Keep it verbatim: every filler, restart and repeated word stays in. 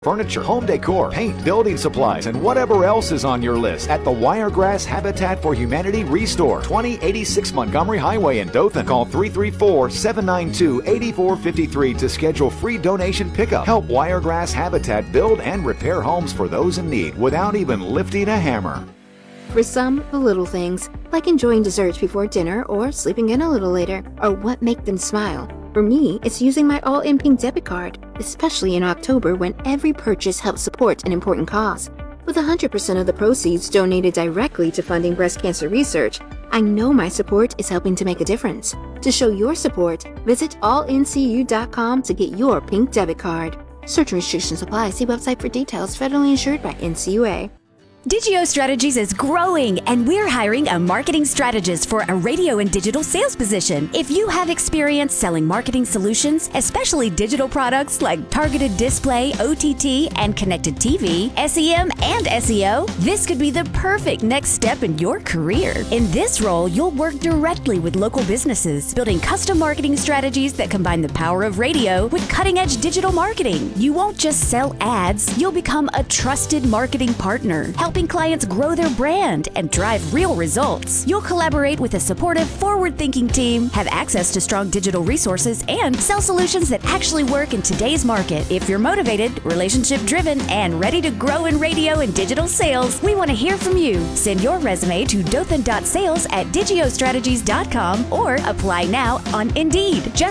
Furniture, home decor, paint, building supplies, and whatever else is on your list at the Wiregrass Habitat for Humanity Restore, twenty eighty-six Montgomery Highway in Dothan. Call three three four, seven nine two, eight four five three to schedule free donation pickup. Help Wiregrass Habitat build and repair homes for those in need without even lifting a hammer. For some, the little things, like enjoying dessert before dinner or sleeping in a little later, are what make them smile. For me, it's using my All-in-Pink debit card, especially in October when every purchase helps support an important cause. With one hundred percent of the proceeds donated directly to funding breast cancer research, I know my support is helping to make a difference. To show your support, visit all n c u dot com to get your pink debit card. Certain restrictions apply. See website for details. Federally insured by N C U A. Digio Strategies is growing, and we're hiring a marketing strategist for a radio and digital sales position. If you have experience selling marketing solutions, especially digital products like targeted display, O T T, and connected T V, S E M, and S E O, this could be the perfect next step in your career. In this role, you'll work directly with local businesses, building custom marketing strategies that combine the power of radio with cutting-edge digital marketing. You won't just sell ads, you'll become a trusted marketing partner, helping clients grow their brand and drive real results. You'll collaborate with a supportive, forward-thinking team, have access to strong digital resources, and sell solutions that actually work in today's market. If you're motivated, relationship-driven, and ready to grow in radio and digital sales, we want to hear from you. Send your resume to dothan dot sales at digio strategies dot com or apply now on Indeed. Just